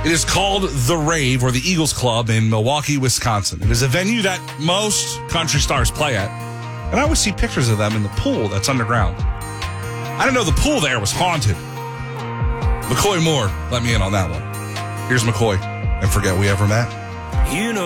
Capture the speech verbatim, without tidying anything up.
It is called The Rave, or the Eagles Club in Milwaukee, Wisconsin. It is a venue that most country stars play at, and I always see pictures of them in the pool that's underground. I didn't know the pool there was haunted. McCoy Moore let me in on that one. Here's McCoy, and forget we ever met. You know.